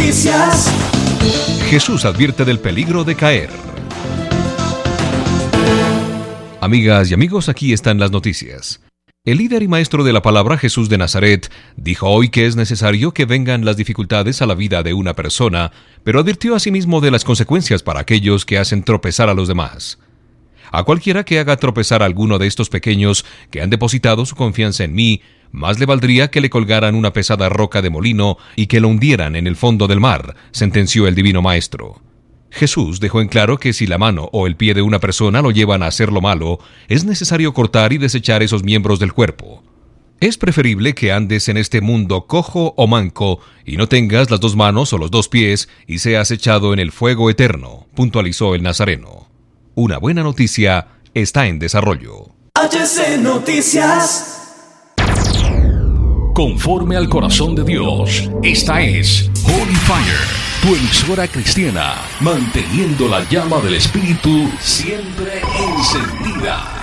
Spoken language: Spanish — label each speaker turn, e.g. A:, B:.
A: Noticias.
B: Jesús advierte del peligro de caer. Amigas y amigos, aquí están las noticias. El líder y maestro de la palabra, Jesús de Nazaret, dijo hoy que es necesario que vengan las dificultades a la vida de una persona, pero advirtió asimismo de las consecuencias para aquellos que hacen tropezar a los demás. A cualquiera que haga tropezar a alguno de estos pequeños que han depositado su confianza en mí, más le valdría que le colgaran una pesada roca de molino y que lo hundieran en el fondo del mar, sentenció el divino maestro. Jesús dejó en claro que si la mano o el pie de una persona lo llevan a hacer lo malo, es necesario cortar y desechar esos miembros del cuerpo. Es preferible que andes en este mundo cojo o manco y no tengas las dos manos o los dos pies y seas echado en el fuego eterno, puntualizó el nazareno. Una buena noticia está en desarrollo.
A: HC Noticias.
C: Conforme al corazón de Dios, esta es Holy Fire, tu emisora cristiana, manteniendo la llama del Espíritu siempre encendida.